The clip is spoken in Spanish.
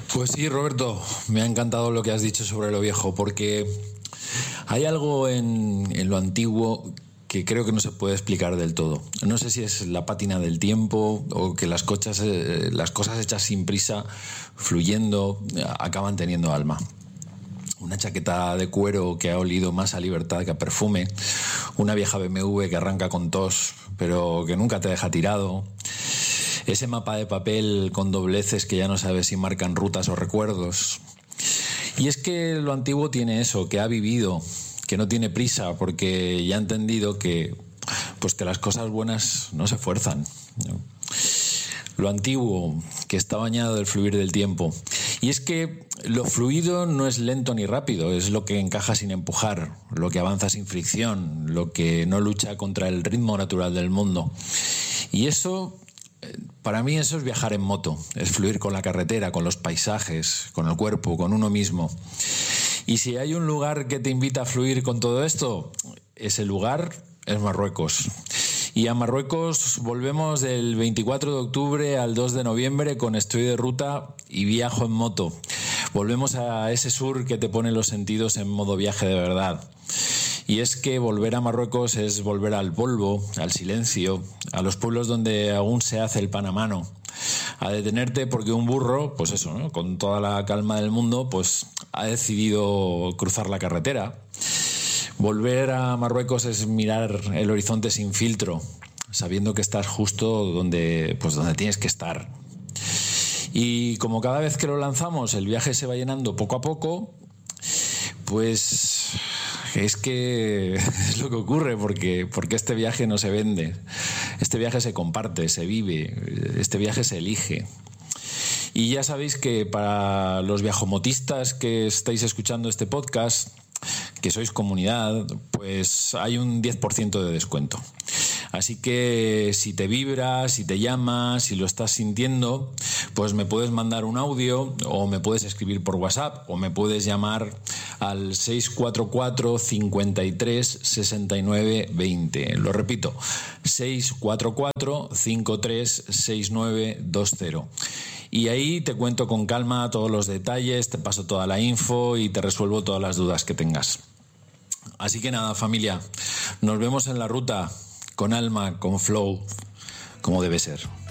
Pues sí, Roberto, me ha encantado lo que has dicho sobre lo viejo, porque hay algo en lo antiguo que creo que no se puede explicar del todo. No sé si es la pátina del tiempo o que las cosas hechas sin prisa, fluyendo, acaban teniendo alma. Una chaqueta de cuero que ha olido más a libertad que a perfume, una vieja BMW que arranca con tos, pero que nunca te deja tirado, ese mapa de papel con dobleces que ya no sabes si marcan rutas o recuerdos. Y es que lo antiguo tiene eso, que ha vivido, que no tiene prisa, porque ya ha entendido que las cosas buenas no se fuerzan, ¿no? Lo antiguo, que está bañado del fluir del tiempo. Y es que lo fluido no es lento ni rápido, es lo que encaja sin empujar, lo que avanza sin fricción, lo que no lucha contra el ritmo natural del mundo. Y eso, para mí, eso es viajar en moto, es fluir con la carretera, con los paisajes, con el cuerpo, con uno mismo. Y si hay un lugar que te invita a fluir con todo esto, ese lugar es Marruecos. Y a Marruecos volvemos del 24 de octubre al 2 de noviembre con Estoy de Ruta y Viajo en Moto. Volvemos a ese sur que te pone los sentidos en modo viaje de verdad. Y es que volver a Marruecos es volver al polvo, al silencio, a los pueblos donde aún se hace el pan a mano. A detenerte porque un burro, pues eso, ¿no?, con toda la calma del mundo, pues ha decidido cruzar la carretera. Volver a Marruecos es mirar el horizonte sin filtro, sabiendo que estás justo donde tienes que estar. Y como cada vez que lo lanzamos el viaje se va llenando poco a poco, pues es que es lo que ocurre, porque este viaje no se vende, este viaje se comparte, se vive, este viaje se elige. Y ya sabéis que para los viajomotistas que estáis escuchando este podcast, que sois comunidad, pues hay un 10% de descuento. Así que si te vibra, si te llama, si lo estás sintiendo, pues me puedes mandar un audio o me puedes escribir por WhatsApp o me puedes llamar al 644 53 69 20. Lo repito, 644 53 69 20. Y ahí te cuento con calma todos los detalles, te paso toda la info y te resuelvo todas las dudas que tengas. Así que nada, familia, nos vemos en la ruta, con alma, con flow, como debe ser.